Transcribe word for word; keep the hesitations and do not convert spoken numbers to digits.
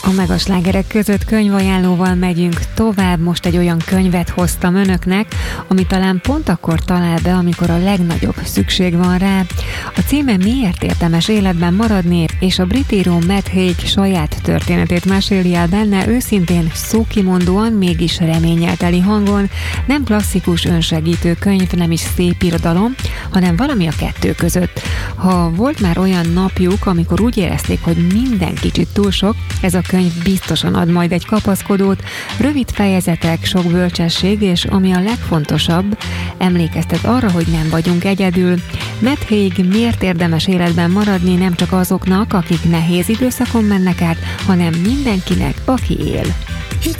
A megaslágerek között könyvajánlóval megyünk tovább. Most egy olyan könyvet hoztam önöknek, ami talán pont akkor talál be, amikor a legnagyobb szükség van rá. A címe Miért érdemes életben maradni, és a brit író Matt Haig saját történetét meséli el benne, őszintén, szókimondóan, mégis reménnyel teli hangon. Nem klasszikus önsegítő könyv, nem is szép irodalom, hanem valami a kettő között. Ha volt már olyan napjuk, amikor úgy érezték, hogy minden kicsit túl sok, ez a könyv biztosan ad majd egy kapaszkodót, rövid fejezetek, sok bölcsesség, és ami a legfontosabb, emlékeztet arra, hogy nem vagyunk egyedül. Matt Haig miért érdemes életben maradni nem csak azoknak, akik nehéz időszakon mennek át, hanem mindenkinek, aki él.